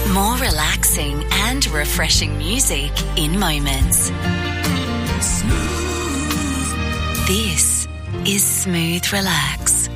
More relaxing and refreshing music in moments. This is Smooth Relax.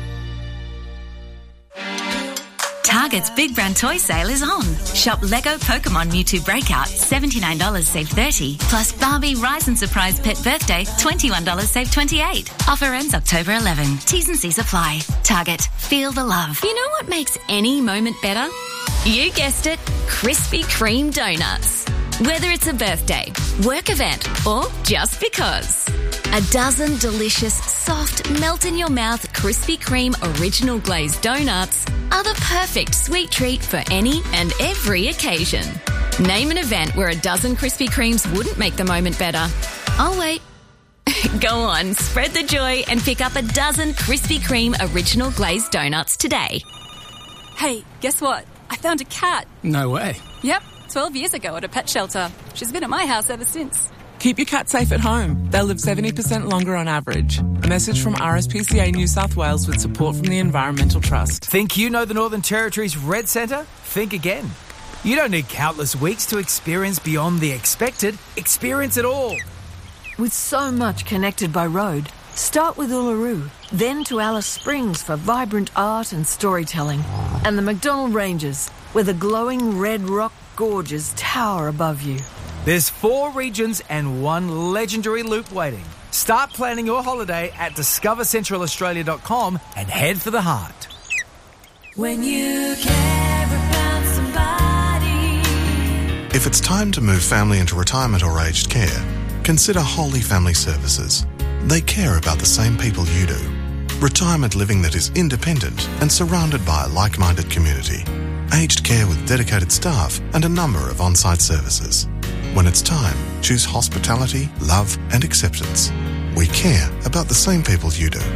Target's Big Brand Toy Sale is on. Shop Lego Pokemon Mewtwo Breakout, $79 save $30. Plus Barbie Rise and Surprise Pet Birthday, $21 save $28. Offer ends October 11. T's and C's apply. Target, feel the love. You know what makes any moment better? You guessed it, Krispy Kreme donuts. Whether it's a birthday, work event, or just because. A dozen delicious, soft, melt-in-your-mouth Krispy Kreme original glazed donuts are the perfect sweet treat for any and every occasion. Name an event where a dozen Krispy Kremes wouldn't make the moment better. I'll wait. Go on, spread the joy and pick up a dozen Krispy Kreme original glazed donuts today. Hey, guess what? I found a cat. No way. Yep, 12 years ago at a pet shelter. She's been at my house ever since. Keep your cat safe at home. They'll live 70% longer on average. A message from RSPCA New South Wales with support from the Environmental Trust. Think you know the Northern Territory's Red Centre? Think again. You don't need countless weeks to experience beyond the expected. Experience it all. With so much connected by road, start with Uluru, then to Alice Springs for vibrant art and storytelling, and the McDonnell Ranges, where the glowing red rock gorges tower above you. There's 4 regions and 1 legendary loop waiting. Start planning your holiday at discovercentralaustralia.com and head for the heart. When you care about somebody. If it's time to move family into retirement or aged care, consider Holy Family Services. They care about the same people you do. Retirement living that is independent and surrounded by a like-minded community. Aged care with dedicated staff and a number of on-site services. When it's time, choose hospitality, love and acceptance. We care about the same people you do.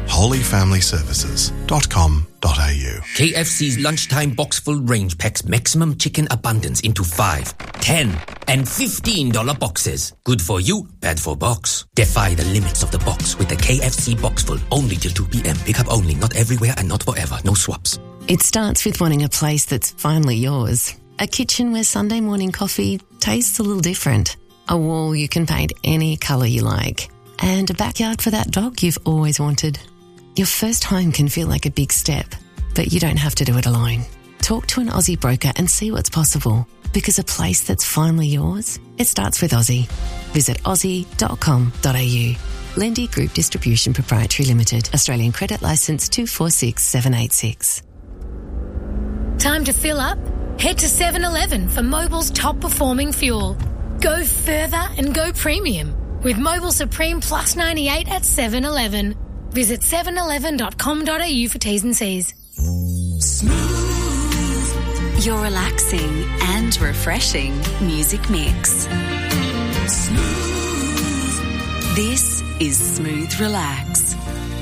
holyfamilyservices.com.au. KFC's lunchtime box-full range packs maximum chicken abundance into 5, 10 and $15 boxes. Good for you, bad for box. Defy the limits of the box with the KFC box-full only till 2 p.m. Pick up only, not everywhere and not forever. No swaps. It starts with wanting a place that's finally yours. A kitchen where Sunday morning coffee tastes a little different. A wall you can paint any colour you like. And a backyard for that dog you've always wanted. Your first home can feel like a big step, but you don't have to do it alone. Talk to an Aussie broker and see what's possible. Because a place that's finally yours, it starts with Aussie. Visit aussie.com.au. Lendy Group Distribution Proprietary Limited. Australian Credit Licence 246786. Time to fill up? Head to 7-Eleven for Mobil's top-performing fuel. Go further and go premium with Mobil Supreme Plus 98 at 7-Eleven. Visit 7eleven.com.au for T's and C's. Smooth. Your relaxing and refreshing music mix. Smooth. This is Smooth Relax.